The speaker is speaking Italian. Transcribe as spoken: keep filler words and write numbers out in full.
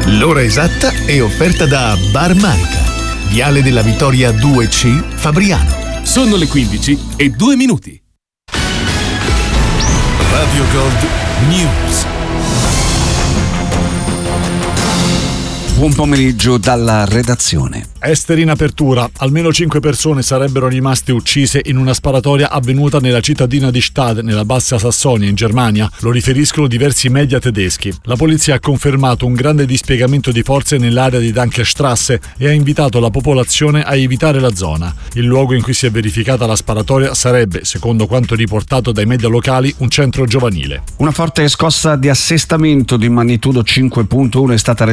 L'ora esatta è offerta da Bar Manica, Viale della Vittoria due C, Fabriano. Sono le quindici e due minuti. Radio Gold News. Buon pomeriggio dalla redazione. Esteri in apertura. Almeno cinque persone sarebbero rimaste uccise in una sparatoria avvenuta nella cittadina di Stade, nella Bassa Sassonia, in Germania. Lo riferiscono diversi media tedeschi. La polizia ha confermato un grande dispiegamento di forze nell'area di Dankerstrasse e ha invitato la popolazione a evitare la zona. Il luogo in cui si è verificata la sparatoria sarebbe, secondo quanto riportato dai media locali, un centro giovanile. Una forte scossa di assestamento di magnitudo cinque virgola uno è stata